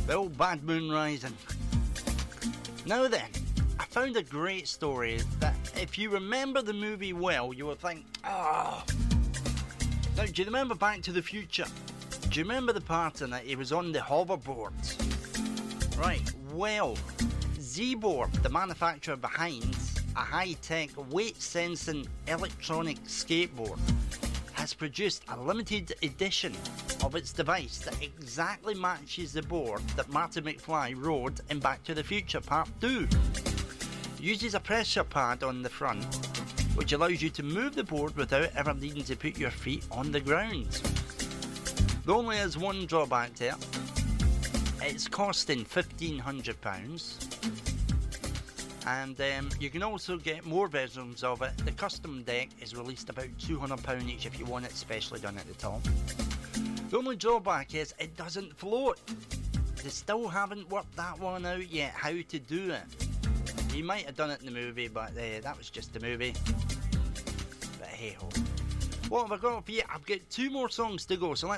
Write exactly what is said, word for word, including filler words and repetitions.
The old Bad Moon Rising. Now then, I found a great story that if you remember the movie well, you will think, oh. Now, do you remember Back to the Future? Do you remember the part in it he was on the hoverboard? Right, well, Z-Board, the manufacturer behind a high-tech weight-sensing electronic skateboard, has produced a limited edition of its device that exactly matches the board that Marty McFly rode in Back to the Future Part two. It uses a pressure pad on the front, which allows you to move the board without ever needing to put your feet on the ground. There only is one drawback there. It's costing fifteen hundred pounds. And um, you can also get more versions of it. The custom deck is released about two hundred pounds each if you want it specially done at the top. The only drawback is it doesn't float. They still haven't worked that one out yet, how to do it. You might have done it in the movie, but uh, that was just the movie. But hey ho. What have I got for you? I've got two more songs to go, so let's